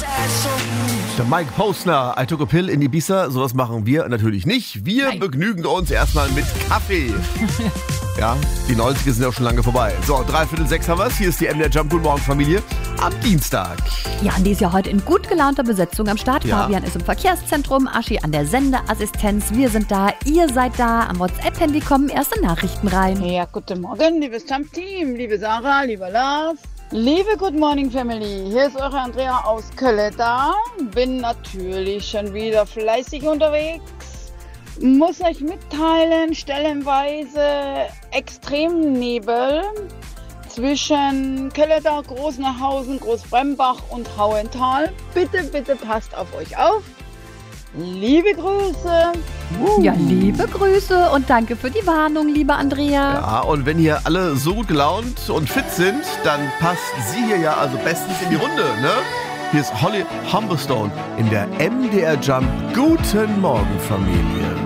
Der Mike Posner, I took a pill in Ibiza. Sowas machen wir natürlich nicht. Wir begnügen uns erstmal mit Kaffee. Ja, die 90er sind ja auch schon lange vorbei. So, 5:45 haben wir es. Hier ist die MDR Jump. Guten Morgen, Familie. Am Dienstag. Ja, und die ist ja heute in gut gelaunter Besetzung am Start. Ja. Fabian ist im Verkehrszentrum, Aschi an der Sendeassistenz. Wir sind da, ihr seid da. Am WhatsApp-Handy kommen erste Nachrichten rein. Ja, guten Morgen, liebes Jump-Team, liebe Sarah, lieber Lars. Liebe Good Morning Family, hier ist eure Andrea aus Köln da. Bin natürlich schon wieder fleißig unterwegs. Muss euch mitteilen, stellenweise Extremnebel zwischen Köln-da, Großnachhausen, Großbrembach und Hauental. Bitte, bitte passt auf euch auf. Liebe Grüße. Ja, liebe Grüße und danke für die Warnung, liebe Andrea. Ja, und wenn hier alle so gut gelaunt und fit sind, dann passt sie hier ja also bestens in die Runde, ne? Hier ist Holly Humberstone in der MDR Jump. Guten Morgen, Familie.